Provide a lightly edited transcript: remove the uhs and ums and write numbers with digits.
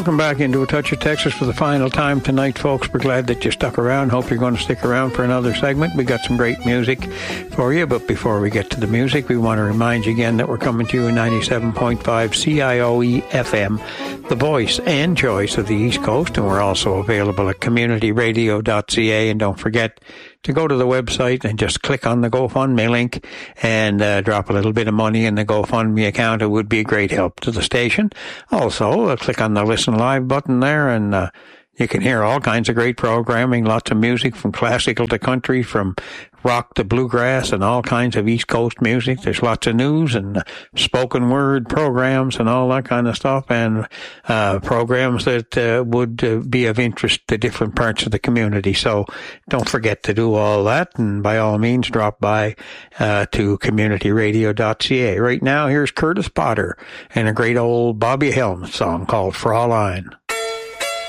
welcome back into A Touch of Texas for the final time tonight, folks. We're glad that you stuck around. Hope you're going to stick around for another segment. We got some great music for you, but before we get to the music, we want to remind you again that we're coming to you in 97.5 CIOE FM, the voice and choice of the East Coast, and we're also available at communityradio.ca. And don't forget to go to the website and just click on the GoFundMe link and drop a little bit of money in the GoFundMe account. It would be a great help to the station. Also, click on the Listen Live button there, and you can hear all kinds of great programming, lots of music from classical to country, from rock to bluegrass, and all kinds of East Coast music. There's lots of news and spoken word programs and all that kind of stuff, and programs that would be of interest to different parts of the community. So don't forget to do all that, and by all means drop by to communityradio.ca. Right now, here's Curtis Potter and a great old Bobby Helms song called Fraulein.